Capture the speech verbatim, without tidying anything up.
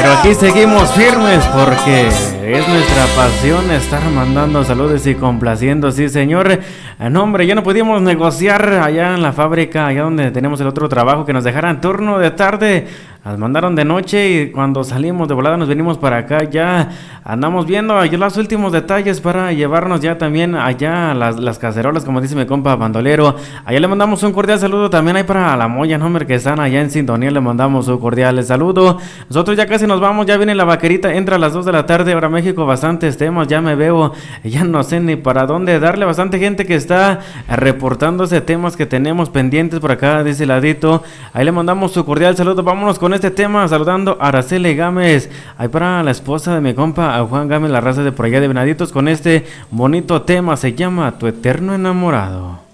Pero aquí seguimos firmes porque es nuestra pasión estar mandando saludos y complaciendo, sí señor. No hombre, ya no pudimos negociar allá en la fábrica, allá donde tenemos el otro trabajo, que nos dejaran turno de tarde. Nos mandaron de noche y cuando salimos de volada nos venimos para acá. Ya andamos viendo allá los últimos detalles para llevarnos ya también allá las, las cacerolas, como dice mi compa bandolero. Allá le mandamos un cordial saludo también ahí para la Moya, no hombre, que están allá en sintonía. Le mandamos un cordial saludo. Nosotros ya casi nos vamos, ya viene la vaquerita, entra a las dos de la tarde, ahora México, bastantes temas, ya me veo, ya no sé ni para dónde darle, bastante gente que está reportándose temas que tenemos pendientes por acá de ese ladito. Ahí le mandamos su cordial saludo. Vámonos con este tema, saludando a Araceli Gámez, ahí para la esposa de mi compa, a Juan Gámez, la raza de por allá de Venaditos, con este bonito tema, se llama Tu Eterno Enamorado.